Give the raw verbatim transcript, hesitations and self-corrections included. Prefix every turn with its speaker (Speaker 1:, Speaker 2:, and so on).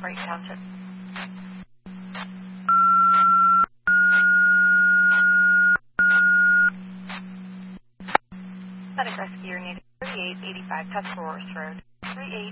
Speaker 1: Brighton Township. Medic Rescue, Native thirty-eight eighty-five Tuscarawas Road. three eight